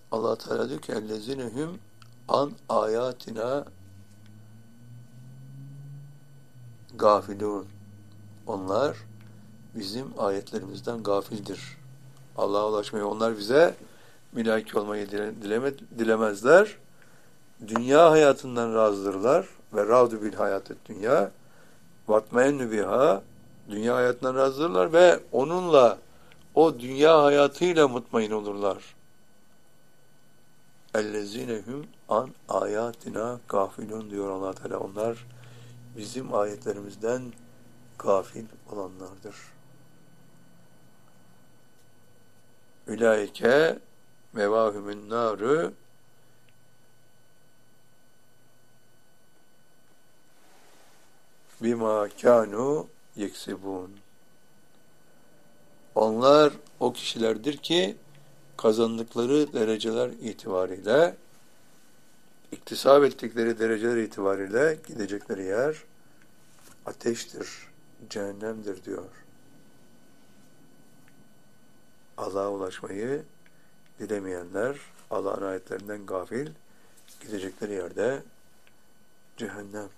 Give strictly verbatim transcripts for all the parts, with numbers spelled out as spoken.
Allah Teala diyor ki ellezinehum an ayatina gafilun. Onlar bizim ayetlerimizden gafildir. Allah'a ulaşmayı onlar bize mülaki olmayı dileme, dilemezler. Dünya hayatından razıdırlar ve râdu bil hayatı dünya vatmeyennü biha dünya hayatından razıdırlar ve onunla o dünya hayatıyla mutmain olurlar. Ellezinehum an ayatina gafilun diyor Allah Teala. Onlar bizim ayetlerimizden gafil olanlardır. Ülaike mevahümün nârü bima kânû yeksibûn. Onlar o kişilerdir ki kazandıkları dereceler itibariyle, iktisap ettikleri dereceler itibariyle gidecekleri yer ateştir, cehennemdir diyor. Allah'a ulaşmayı dilemeyenler, Allah'ın ayetlerinden gafil, gidecekleri yerde cehennem.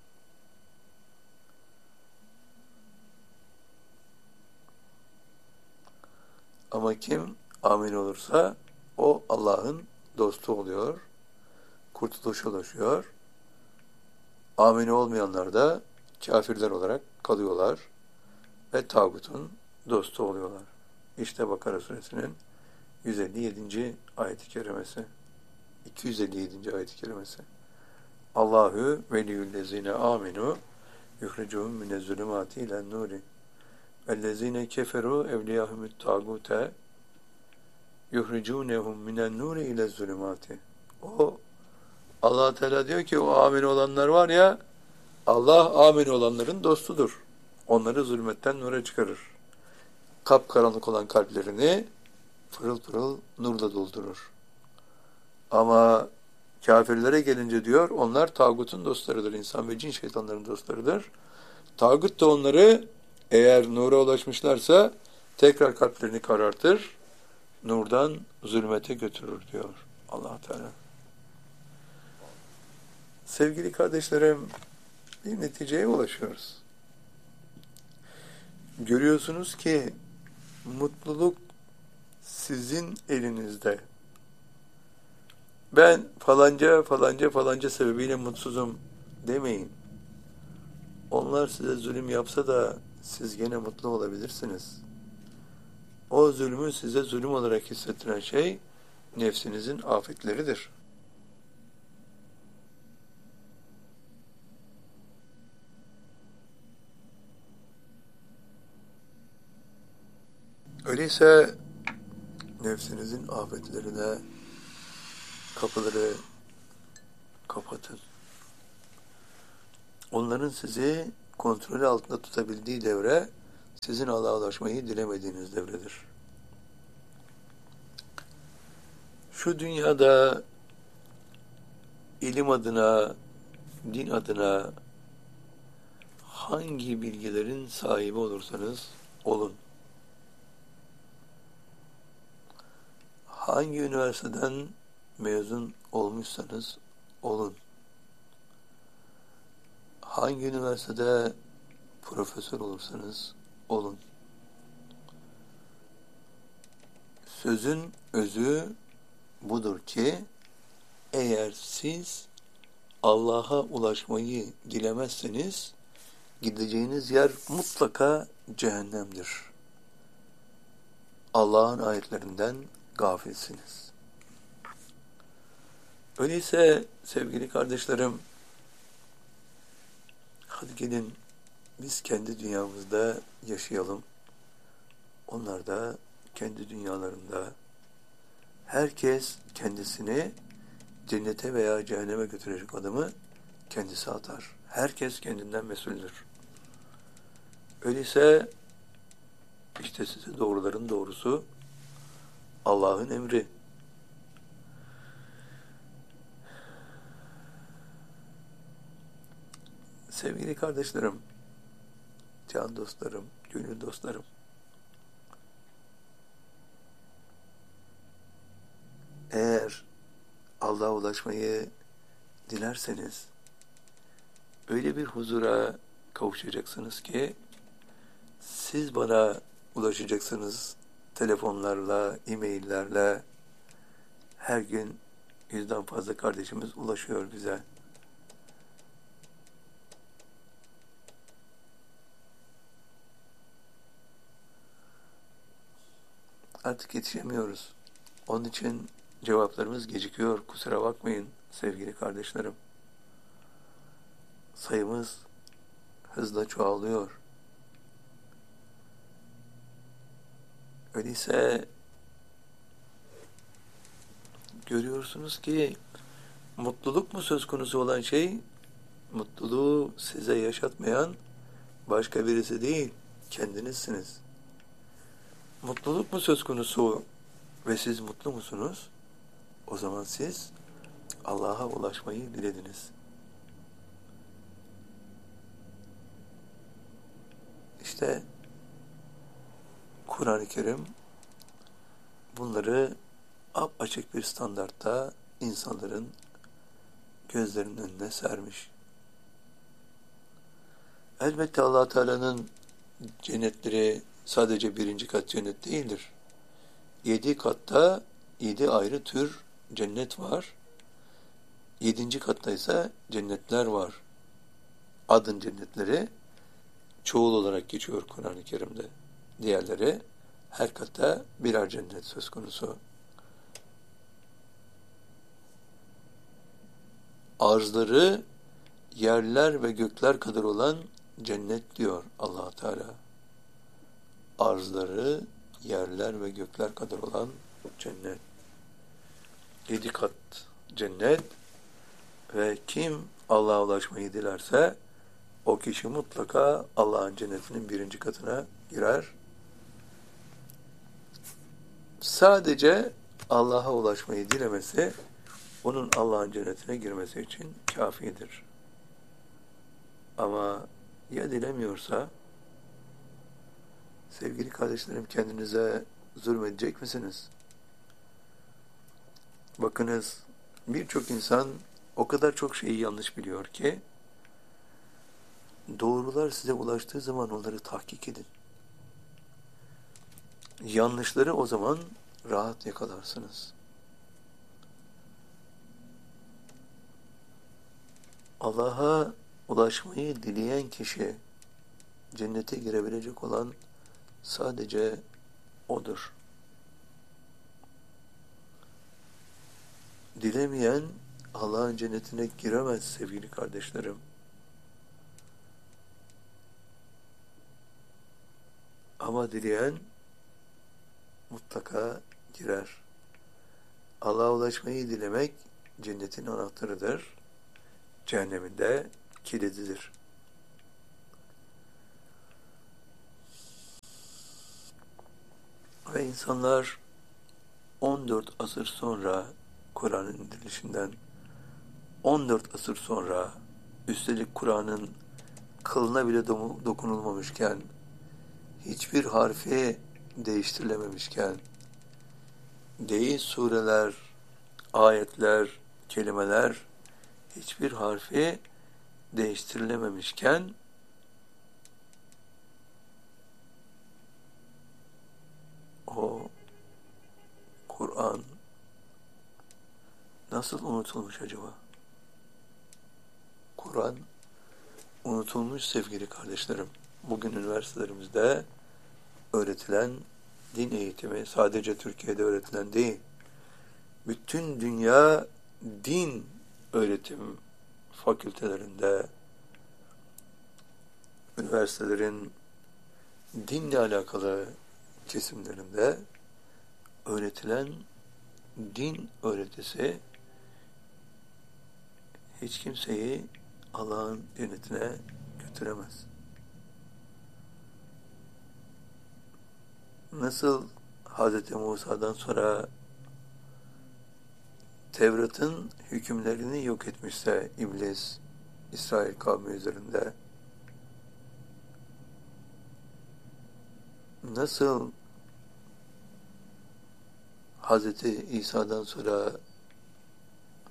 Ama kim amin olursa o Allah'ın dostu oluyor, kurtuluşa ulaşıyor. Amin olmayanlar da kafirler olarak kalıyorlar ve tağutun dostu oluyorlar. İşte Bakara suresinin yüz elli yedinci ayet-i kerimesi. iki yüz elli yedinci ayet-i kerimesi. Allahu veliyyüllezine aminu yuhricuhum minezzulümati ilen nuri vellezine keferu evliyahumut tağute yuhricunehum minen nuri ile zulümati. O Allah Teala diyor ki o amin olanlar var ya, Allah amin olanların dostudur. Onları zulmetten nura çıkarır. Kapkaranlık olan kalplerini pırıl pırıl nurla doldurur. Ama kafirlere gelince diyor, onlar tağutun dostlarıdır. İnsan ve cin şeytanların dostlarıdır. Tağut da onları eğer nura ulaşmışlarsa tekrar kalplerini karartır, nurdan zulmete götürür diyor Allah Teala. Sevgili kardeşlerim, bir neticeye ulaşıyoruz. Görüyorsunuz ki mutluluk sizin elinizde. Ben falanca falanca falanca sebebiyle mutsuzum demeyin. Onlar size zulüm yapsa da siz gene mutlu olabilirsiniz. O zulmü size zulüm olarak hissettiren şey nefsinizin afetleridir. Öyleyse nefsinizin afetlerine kapıları kapatın. Onların sizi kontrolü altında tutabildiği devre sizin Allah'a ulaşmayı dilemediğiniz devredir. Şu dünyada ilim adına, din adına hangi bilgilerin sahibi olursanız olun. Hangi üniversiteden mezun olmuşsanız olun. Hangi üniversitede profesör olursanız olun. Sözün özü budur ki, eğer siz Allah'a ulaşmayı dilemezseniz, gideceğiniz yer mutlaka cehennemdir. Allah'ın ayetlerinden gafilsiniz. Öyleyse sevgili kardeşlerim, hadi gelin biz kendi dünyamızda yaşayalım. Onlar da kendi dünyalarında. Herkes kendisini cennete veya cehenneme götürecek adımı kendisi atar. Herkes kendinden mesuldür. Öyleyse işte size doğruların doğrusu Allah'ın emri. Sevgili kardeşlerim, can dostlarım, gönül dostlarım, eğer Allah'a ulaşmayı dilerseniz öyle bir huzura kavuşacaksınız ki siz bana ulaşacaksınız telefonlarla, e-maillerle. Her gün yüzden fazla kardeşimiz ulaşıyor bize. Artık yetişemiyoruz. Onun için cevaplarımız gecikiyor. Kusura bakmayın sevgili kardeşlerim. Sayımız hızla çoğalıyor. Öyleyse görüyorsunuz ki mutluluk mu söz konusu olan şey, mutluluğu size yaşatmayan başka birisi değil, kendinizsiniz. Mutluluk mu söz konusu ve siz mutlu musunuz? O zaman siz Allah'a ulaşmayı dilediniz. İşte Kur'an-ı Kerim bunları apaçık bir standartta insanların gözlerinin önüne sermiş. Elbette Allah Teala'nın cennetleri sadece birinci kat cennet değildir. Yedi katta yedi ayrı tür cennet var. Yedinci katta ise cennetler var. Adın cennetleri çoğul olarak geçiyor Kur'an-ı Kerim'de. Diğerleri her katta birer cennet söz konusu. Arzları yerler ve gökler kadar olan cennet diyor Allah Teala. Arzları yerler ve gökler kadar olan cennet. Yedi kat cennet ve kim Allah'a ulaşmayı dilerse o kişi mutlaka Allah'ın cennetinin birinci katına girer. Sadece Allah'a ulaşmayı dilemesi onun Allah'ın cennetine girmesi için kafidir. Ama ya dilemiyorsa, sevgili kardeşlerim, kendinize zulmedecek misiniz? Bakınız, birçok insan o kadar çok şeyi yanlış biliyor ki, doğrular size ulaştığı zaman onları tahkik edin. Yanlışları o zaman rahat yakalarsınız. Allah'a ulaşmayı dileyen kişi cennete girebilecek olan sadece O'dur. Dilemeyen Allah'ın cennetine giremez sevgili kardeşlerim. Ama dileyen mutlaka girer. Allah'a ulaşmayı dilemek cennetin anahtarıdır. Cehennemin de kilididir. Ve insanlar on dört asır sonra Kur'an'ın indirilişinden on dört asır sonra üstelik Kur'an'ın kılına bile dokunulmamışken hiçbir harfi değiştirilememişken değil sureler, ayetler, kelimeler hiçbir harfi değiştirilememişken o Kur'an nasıl unutulmuş acaba? Kur'an unutulmuş sevgili kardeşlerim. Bugün üniversitelerimizde öğretilen din eğitimi sadece Türkiye'de öğretilen değil. Bütün dünya din öğretim fakültelerinde, üniversitelerin dinle alakalı kesimlerinde öğretilen din öğretisi hiç kimseyi Allah'ın cennetine götüremez. Nasıl Hz. Musa'dan sonra Tevrat'ın hükümlerini yok etmişse İblis, İsrail kavmi üzerinde, nasıl Hz. İsa'dan sonra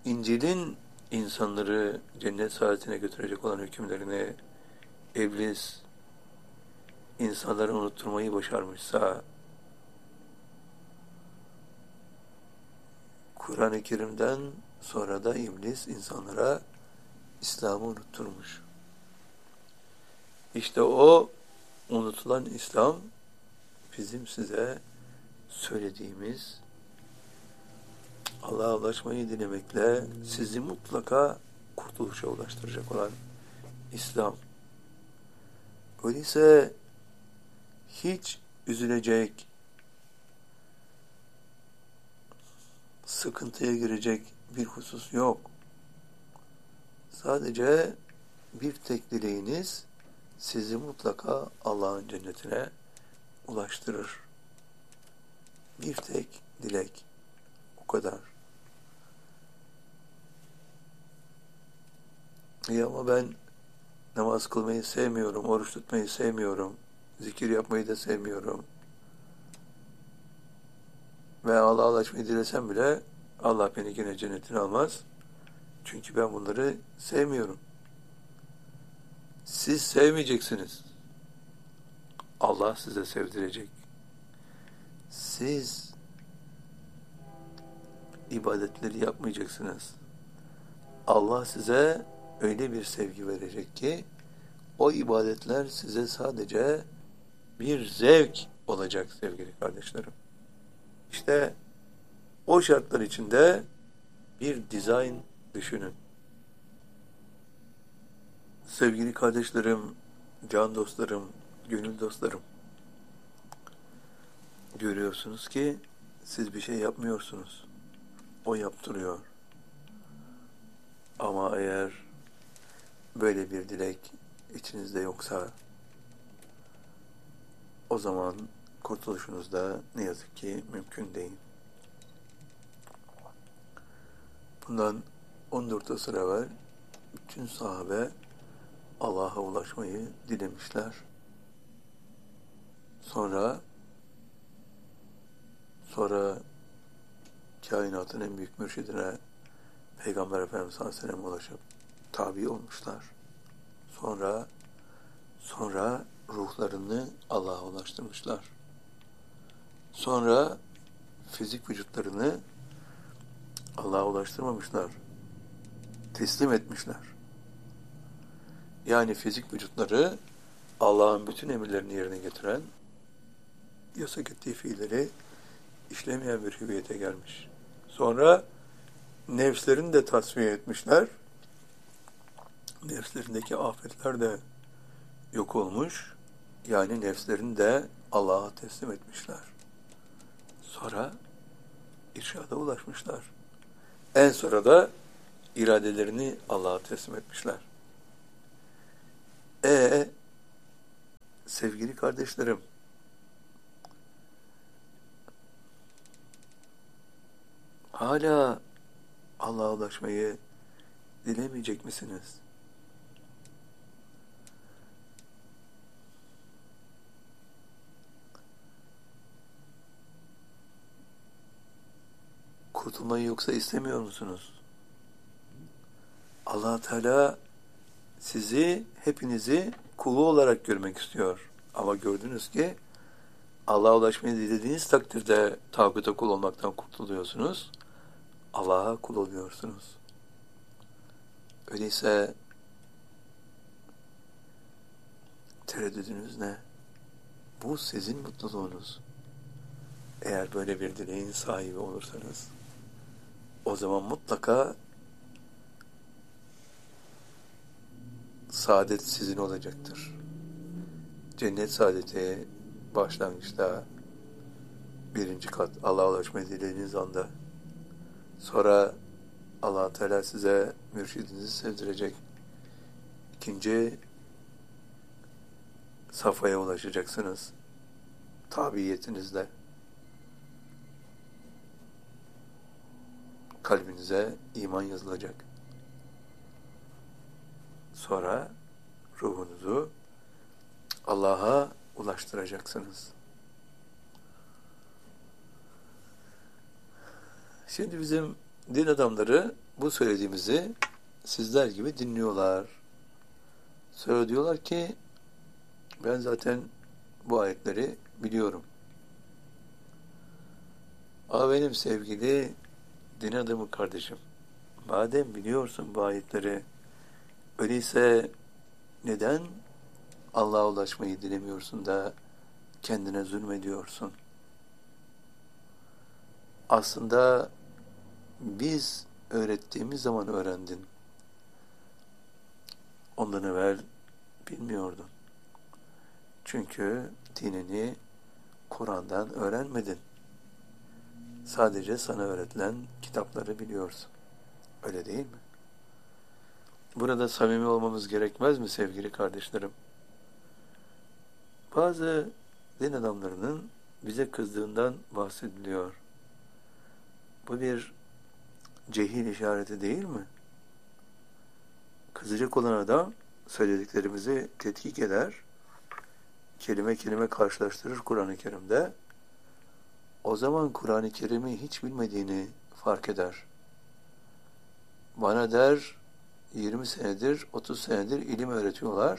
İncil'in insanları cennet saadetine götürecek olan hükümlerini iblis insanları unutturmayı başarmışsa, Kur'an-ı Kerim'den sonra da iblis insanlara İslam'ı unutturmuş. İşte o unutulan İslam bizim size söylediğimiz Allah'a ulaşmayı dilemekle sizi mutlaka kurtuluşa ulaştıracak olan İslam. Öyleyse hiç üzülecek, sıkıntıya girecek bir husus yok. Sadece bir tek dileğiniz sizi mutlaka Allah'ın cennetine ulaştırır. Bir tek dilek. O kadar. İyi ama ben namaz kılmayı sevmiyorum, oruç tutmayı sevmiyorum, zikir yapmayı da sevmiyorum. Ve Allah'a ulaşmayı dilesem bile Allah beni yine cennetine almaz. Çünkü ben bunları sevmiyorum. Siz sevmeyeceksiniz. Allah size sevdirecek. Siz ibadetleri yapmayacaksınız. Allah size öyle bir sevgi verecek ki o ibadetler size sadece bir zevk olacak sevgili kardeşlerim. İşte o şartlar içinde bir dizayn düşünün. Sevgili kardeşlerim, can dostlarım, gönül dostlarım, görüyorsunuz ki siz bir şey yapmıyorsunuz. O yaptırıyor. Ama eğer böyle bir dilek içinizde yoksa o zaman kurtuluşunuz da ne yazık ki mümkün değil. Bundan on dört asır evvel bütün sahabe Allah'a ulaşmayı dilemişler. Sonra sonra kainatın en büyük mürşidine Peygamber Efendimiz sallallahu aleyhi ve sellem ulaşıp tabi olmuşlar. Sonra sonra ruhlarını Allah'a ulaştırmışlar. Sonra fizik vücutlarını Allah'a ulaştırmamışlar. Teslim etmişler. Yani fizik vücutları Allah'ın bütün emirlerini yerine getiren, yasak ettiği fiilleri işlemeyen bir hüviyete gelmiş. Sonra nefslerini de tasfiye etmişler. Nefslerindeki afetler de yok olmuş. Yani nefslerini de Allah'a teslim etmişler. Sonra irşada ulaşmışlar. En sonra da iradelerini Allah'a teslim etmişler. E sevgili kardeşlerim, hala Allah'a ulaşmayı dilemeyecek misiniz? Kurtulmayı yoksa istemiyor musunuz? Allah Teala sizi, hepinizi kulu olarak görmek istiyor. Ama gördünüz ki Allah'a ulaşmayı dilediğiniz takdirde tağuta kul olmaktan kurtuluyorsunuz. Allah'a kul oluyorsunuz. Öyleyse tereddüdünüz ne? Bu sizin mutluluğunuz. Eğer böyle bir dileğin sahibi olursanız, o zaman mutlaka saadet sizin olacaktır. Cennet saadeti başlangıçta birinci kat Allah'a ulaşmayı dilediğiniz anda, sonra Allah Teala size mürşidinizi sevdirecek. İkinci safhaya ulaşacaksınız. Tabiiyetinizle. Kalbinize iman yazılacak. Sonra ruhunuzu Allah'a ulaştıracaksınız. Şimdi bizim din adamları bu söylediğimizi sizler gibi dinliyorlar. Sonra diyorlar ki ben zaten bu ayetleri biliyorum. Ama benim sevgili din adamı kardeşim, madem biliyorsun bu ayetleri, öyleyse neden Allah'a ulaşmayı dilemiyorsun da kendine zulmediyorsun? Aslında biz öğrettiğimiz zaman öğrendin. Ondan evvel bilmiyordun. Çünkü dinini Kur'an'dan öğrenmedin. Sadece sana öğretilen kitapları biliyorsun. Öyle değil mi? Burada samimi olmamız gerekmez mi sevgili kardeşlerim? Bazı din adamlarının bize kızdığından bahsediliyor. Bu bir cehil işareti değil mi? Kızacak olan adam söylediklerimizi tetkik eder, kelime kelime karşılaştırır Kur'an-ı Kerim'de. O zaman Kur'an-ı Kerim'i hiç bilmediğini fark eder. Bana der, yirmi senedir, otuz senedir ilim öğretiyorlar.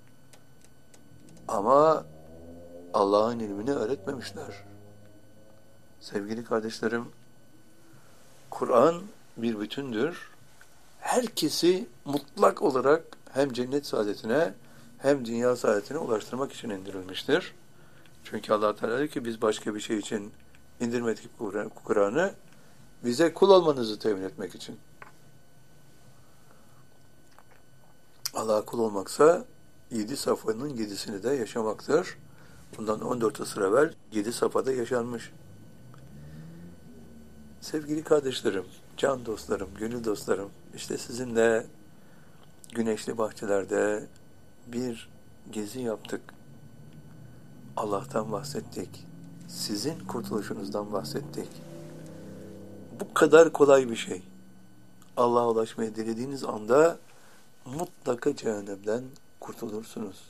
Ama Allah'ın ilmini öğretmemişler. Sevgili kardeşlerim, Kur'an bir bütündür. Herkesi mutlak olarak hem cennet saadetine hem dünya saadetine ulaştırmak için indirilmiştir. Çünkü Allah Teala diyor ki biz başka bir şey için indirmedik bu Kur'an'ı, bize kul olmanızı temin etmek için. Allah'a kul olmaksa yedi safhanın yedisini de yaşamaktır. Bundan on dört asır evvel yedi safhada yaşanmış. Sevgili kardeşlerim, can dostlarım, gönül dostlarım, işte sizinle güneşli bahçelerde bir gezi yaptık. Allah'tan bahsettik. Sizin kurtuluşunuzdan bahsettik. Bu kadar kolay bir şey. Allah'a ulaşmayı dilediğiniz anda mutlaka cehennemden kurtulursunuz.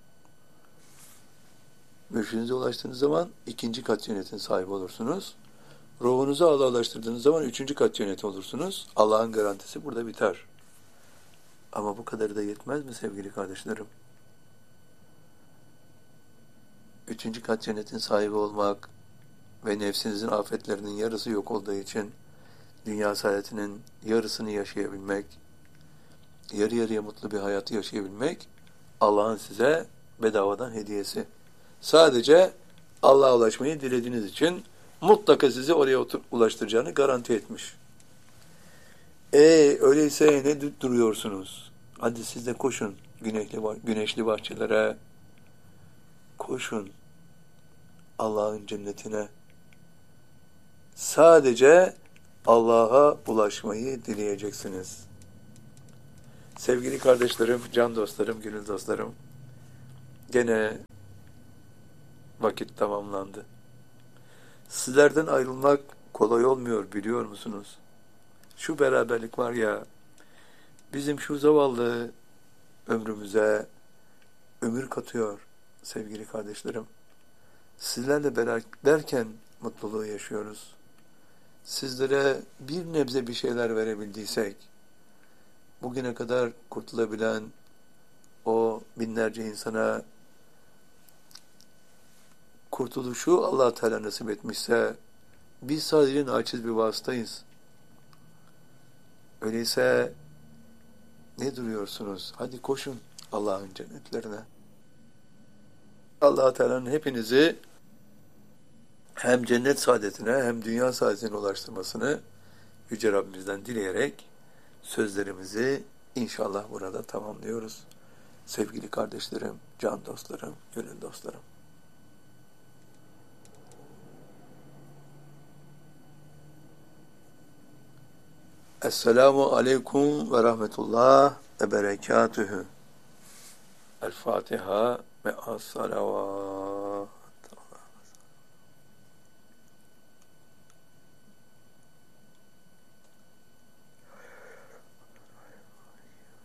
Mürşidinize ulaştığınız zaman ikinci kat cennetin sahibi olursunuz. Ruhunuzu Allah'a ulaştırdığınız zaman üçüncü kat cennet olursunuz. Allah'ın garantisi burada biter. Ama bu kadarı da yetmez mi sevgili kardeşlerim? Üçüncü kat cennetin sahibi olmak ve nefsinizin afetlerinin yarısı yok olduğu için dünya saadetinin yarısını yaşayabilmek, yarı yarıya mutlu bir hayatı yaşayabilmek Allah'ın size bedavadan hediyesi. Sadece Allah'a ulaşmayı dilediğiniz için mutlaka sizi oraya ulaştıracağını garanti etmiş. E öyleyse ne duruyorsunuz? Hadi siz de koşun güneşli, güneşli bahçelere, koşun Allah'ın cennetine. Sadece Allah'a ulaşmayı dileyeceksiniz. Sevgili kardeşlerim, can dostlarım, gönül dostlarım, gene vakit tamamlandı. Sizlerden ayrılmak kolay olmuyor, biliyor musunuz? Şu beraberlik var ya, bizim şu zavallı ömrümüze ömür katıyor sevgili kardeşlerim. Sizlerle beraberken mutluluğu yaşıyoruz. Sizlere bir nebze bir şeyler verebildiysek, bugüne kadar kurtulabilen o binlerce insana kurtuluşu Allah Teala nasip etmişse, biz sadece naçiz bir vasıtayız. Öyleyse ne duruyorsunuz? Hadi koşun Allah'ın cennetlerine. Allah Teala'nın hepinizi hem cennet saadetine hem dünya saadetine ulaştırmasını Yüce Rabbimizden dileyerek sözlerimizi inşallah burada tamamlıyoruz. Sevgili kardeşlerim, can dostlarım, gönül dostlarım. Esselamu aleyküm ve rahmetullah ve berekatühü. El Fatiha ve as-salavat.